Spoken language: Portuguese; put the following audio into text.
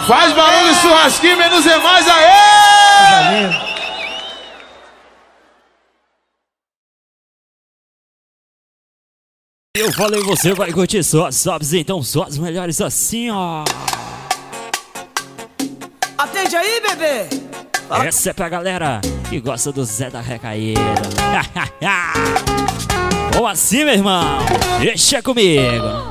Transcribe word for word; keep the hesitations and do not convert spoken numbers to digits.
Faz barulho, churrasquinho, menos é mais, aê! Eu falei, você vai curtir só, sobs, então só as melhores assim, ó. Atende aí, bebê. Essa é pra galera que gosta do Zé da Recaída. Ou assim, meu irmão, deixa comigo.